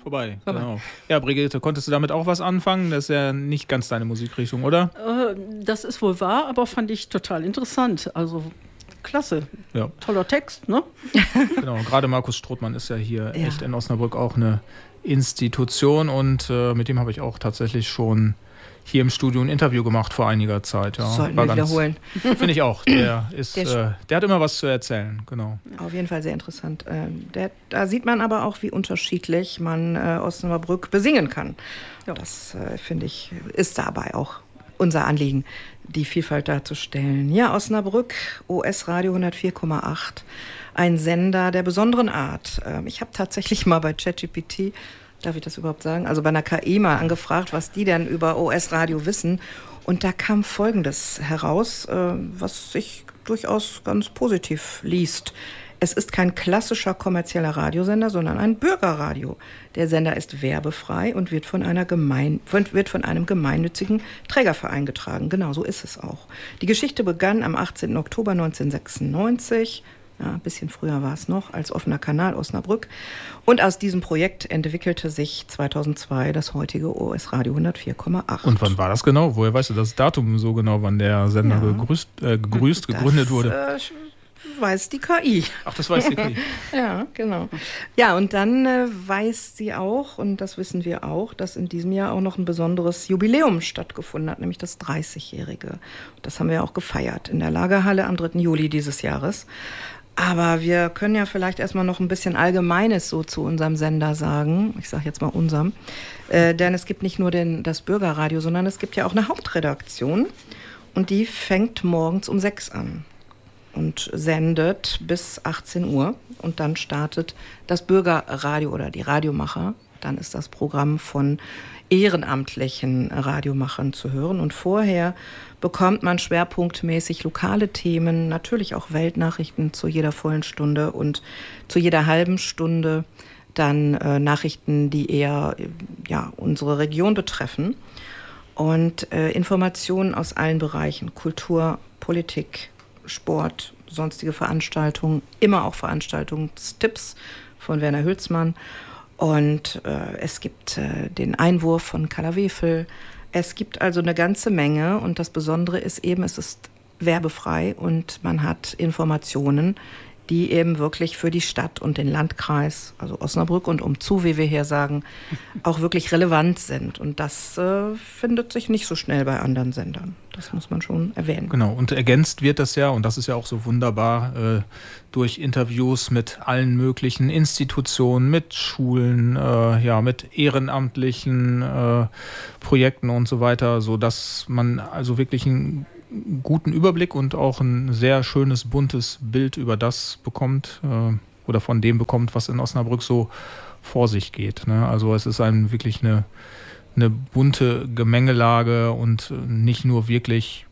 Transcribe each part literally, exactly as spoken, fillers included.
Vorbei, Vorbei, genau. Ja, Brigitte, konntest du damit auch was anfangen? Das ist ja nicht ganz deine Musikrichtung, oder? Äh, das ist wohl wahr, aber fand ich total interessant. Also klasse. Ja. Toller Text, ne? Genau, gerade Markus Strothmann ist ja hier ja. echt in Osnabrück auch eine Institution und äh, mit dem habe ich auch tatsächlich schon hier im Studio ein Interview gemacht vor einiger Zeit. Ja. Sollten wir wiederholen. Finde ich auch. Der, ist, der, äh, der hat immer was zu erzählen. Genau. Auf jeden Fall sehr interessant. Äh, der, da sieht man aber auch, wie unterschiedlich man äh, Osnabrück besingen kann. Ja. Das, äh, finde ich, ist dabei auch unser Anliegen, die Vielfalt darzustellen. Ja, Osnabrück, O S Radio hundertvier Komma acht, ein Sender der besonderen Art. Äh, ich habe tatsächlich mal bei ChatGPT, darf ich das überhaupt sagen? Also bei einer K I mal angefragt, was die denn über O S-Radio wissen. Und da kam Folgendes heraus, äh, was sich durchaus ganz positiv liest. Es ist kein klassischer kommerzieller Radiosender, sondern ein Bürgerradio. Der Sender ist werbefrei und wird von, einer gemein, wird von einem gemeinnützigen Trägerverein getragen. Genau so ist es auch. Die Geschichte begann am achtzehnten Oktober neunzehnhundertsechsundneunzig. Ja, ein bisschen früher war es noch, als offener Kanal Osnabrück. Und aus diesem Projekt entwickelte sich zweitausendzwei das heutige O S Radio hundertvier Komma acht. Und wann war das genau? Woher weißt du das Datum so genau, wann der Sender ja. gegrüßt, äh, gegrüßt das, gegründet wurde? Äh, weiß die K I. Ach, das weiß die K I. Ja, genau. Ja, und dann äh, weiß sie auch, und das wissen wir auch, dass in diesem Jahr auch noch ein besonderes Jubiläum stattgefunden hat, nämlich das dreißigjährige. Das haben wir auch gefeiert in der Lagerhalle am dritten Juli dieses Jahres. Aber wir können ja vielleicht erstmal noch ein bisschen Allgemeines so zu unserem Sender sagen. Ich sage jetzt mal unserem. Äh, denn es gibt nicht nur den, das Bürgerradio, sondern es gibt ja auch eine Hauptredaktion. Und die fängt morgens um sechs an und sendet bis achtzehn Uhr. Und dann startet das Bürgerradio oder die Radiomacher. Dann ist das Programm von ehrenamtlichen Radiomachern zu hören. Und vorher bekommt man schwerpunktmäßig lokale Themen, natürlich auch Weltnachrichten zu jeder vollen Stunde und zu jeder halben Stunde dann äh, Nachrichten, die eher ja, unsere Region betreffen. Und äh, Informationen aus allen Bereichen, Kultur, Politik, Sport, sonstige Veranstaltungen, immer auch Veranstaltungstipps von Werner Hülsmann. Und äh, es gibt äh, den Einwurf von Carla Wefel. Es gibt also eine ganze Menge. Und das Besondere ist eben, es ist werbefrei und man hat Informationen, die eben wirklich für die Stadt und den Landkreis, also Osnabrück und umzu, wie wir hier sagen, auch wirklich relevant sind. Und das äh, findet sich nicht so schnell bei anderen Sendern. Das muss man schon erwähnen. Genau, und ergänzt wird das ja, und das ist ja auch so wunderbar, äh, durch Interviews mit allen möglichen Institutionen, mit Schulen, äh, ja, mit ehrenamtlichen äh, Projekten und so weiter, sodass man also wirklich ein guten Überblick und auch ein sehr schönes, buntes Bild über das bekommt äh, oder von dem bekommt, was in Osnabrück so vor sich geht. Ne? Also es ist ein, wirklich eine, eine bunte Gemengelage und nicht nur wirklich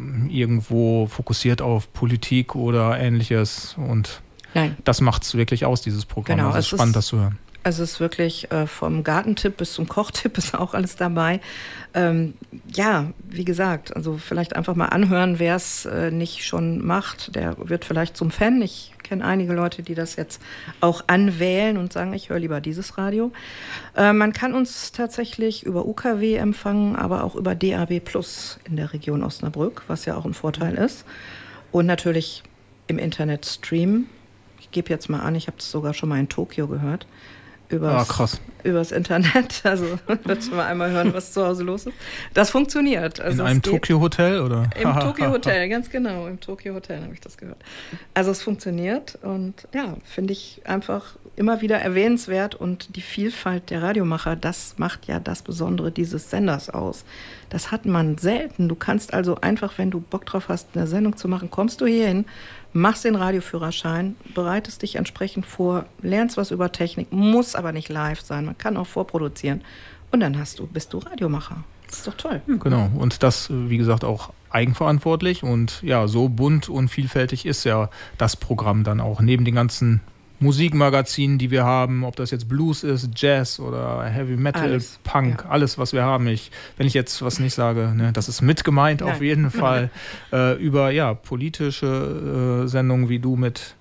irgendwo fokussiert auf Politik oder Ähnliches. Und Nein. das macht es wirklich aus, dieses Programm. Genau, also es ist spannend, das zu hören. Also es ist wirklich äh, vom Gartentipp bis zum Kochtipp ist auch alles dabei. Ähm, ja, wie gesagt, also vielleicht einfach mal anhören, wer es äh, nicht schon macht, der wird vielleicht zum Fan. Ich kenne einige Leute, die das jetzt auch anwählen und sagen, ich höre lieber dieses Radio. Äh, man kann uns tatsächlich über U K W empfangen, aber auch über D A B plus in der Region Osnabrück, was ja auch ein Vorteil ist. Und natürlich im Internet streamen. Ich gebe jetzt mal an, ich habe es sogar schon mal in Tokio gehört. Übers, ah, krass. übers Internet. Also willst du mal einmal hören, was zu Hause los ist? Das funktioniert. Also in einem Tokio-Hotel, oder? Im Tokio-Hotel, ganz genau. Im Tokio-Hotel habe ich das gehört. Also es funktioniert und ja, finde ich einfach immer wieder erwähnenswert. Und die Vielfalt der Radiomacher, das macht ja das Besondere dieses Senders aus. Das hat man selten. Du kannst also einfach, wenn du Bock drauf hast, eine Sendung zu machen, kommst du hierhin, machst den Radioführerschein, bereitest dich entsprechend vor, lernst was über Technik, muss aber nicht live sein, man kann auch vorproduzieren und dann hast du, bist du Radiomacher. Das ist doch toll. Genau, und das, wie gesagt, auch eigenverantwortlich und ja, so bunt und vielfältig ist ja das Programm dann auch, neben den ganzen Musikmagazinen, die wir haben, ob das jetzt Blues ist, Jazz oder Heavy Metal, alles, Punk, ja. Alles, was wir haben. Ich, wenn ich jetzt was nicht sage, ne, das ist mit gemeint, auf jeden Fall. Äh, über ja, politische äh, Sendungen wie du mit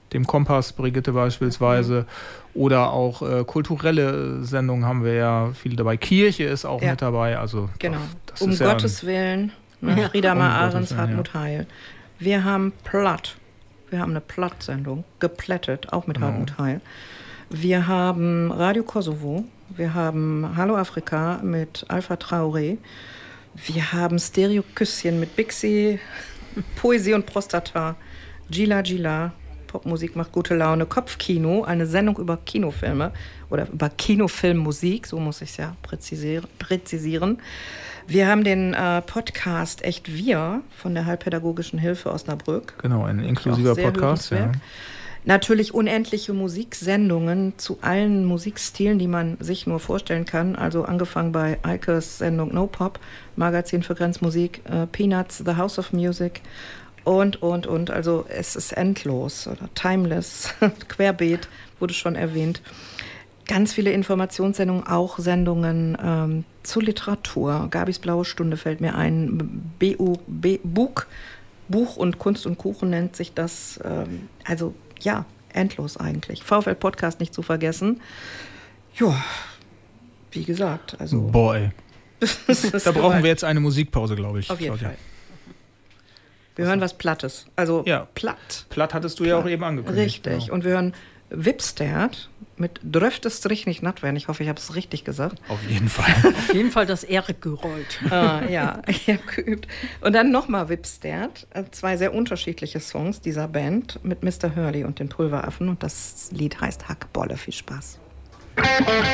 dem Kompass, Brigitte beispielsweise. Mhm. Oder auch äh, kulturelle Sendungen haben wir ja viele dabei. Kirche ist auch ja. mit dabei. Also, genau. Das um ist Gottes ja Willen. Ne? Frieda um Ahrens, Hartmut ja. Heil. Wir haben Platt. Wir haben eine Platt-Sendung. Geplättet, auch mit genau. Hartmut Heil. Wir haben Radio Kosovo. Wir haben Hallo Afrika mit Alpha Traoré. Wir haben Stereo-Küsschen mit Bixi, Poesie und Prostata, Gila Gila, Popmusik macht gute Laune, Kopfkino, eine Sendung über Kinofilme oder über Kinofilmmusik, so muss ich es ja präzisieren. präzisieren. Wir haben den äh, Podcast Echt Wir von der Heilpädagogischen Hilfe Osnabrück. Genau, ein inklusiver Podcast. Ja. Natürlich unendliche Musiksendungen zu allen Musikstilen, die man sich nur vorstellen kann. Also angefangen bei Eikes Sendung No Pop, Magazin für Grenzmusik, äh, Peanuts, The House of Music und, und, und. Also es ist endlos oder timeless, querbeet, wurde schon erwähnt. Ganz viele Informationssendungen, auch Sendungen ähm, zu Literatur. Gabis Blaue Stunde fällt mir ein. B U B, Buch, Buch und Kunst und Kuchen nennt sich das. Ähm, also ja, endlos eigentlich. VfL Podcast nicht zu vergessen. Ja, wie gesagt, also. Boy. Da brauchen wir jetzt eine Musikpause, glaube ich. Auf jeden Claudia. Fall. Wir was hören was Plattes. Also ja. Platt. Platt hattest du Platt. ja auch eben angekündigt. Richtig. Genau. Und wir hören Wipstert mit Dröftes Strich nicht natt werden. Ich hoffe, ich habe es richtig gesagt. Auf jeden Fall. Auf jeden Fall das R gerollt. Ah, ja, ich habe geübt. Und dann nochmal Wipstert. Zwei sehr unterschiedliche Songs dieser Band mit Mister Hurley und den Pulveraffen. Und das Lied heißt Hackbolle. Viel Spaß.